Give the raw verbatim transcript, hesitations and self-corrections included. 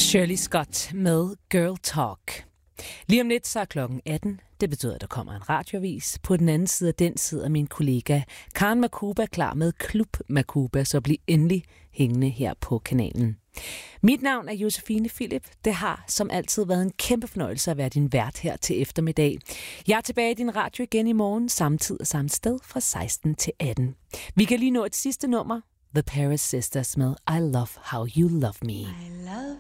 Shirley Scott med Girl Talk. Lige om lidt så er klokken atten. Det betyder, at der kommer en radioavis. På den anden side af den sidder min kollega Karen Makuba klar med Klub Makuba, så bliv endelig hængende her på kanalen. Mit navn er Josefine Philip. Det har som altid været en kæmpe fornøjelse at være din vært her til eftermiddag. Jeg er tilbage i din radio igen i morgen, samme tid og samme sted fra seksten til atten. Vi kan lige nå et sidste nummer. The Paris Sisters med I Love How You Love Me. I love